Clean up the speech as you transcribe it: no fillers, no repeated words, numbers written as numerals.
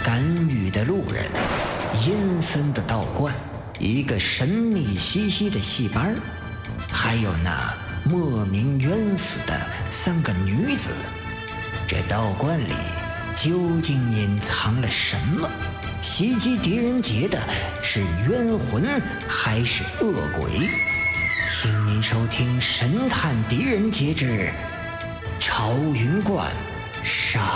干预的路人，阴森的道观，一个神秘兮兮的戏班，还有那莫名冤死的3个女子。这道观里究竟隐藏了什么？袭击狄仁杰的是冤魂还是恶鬼？请您收听《神探狄仁杰之朝云观杀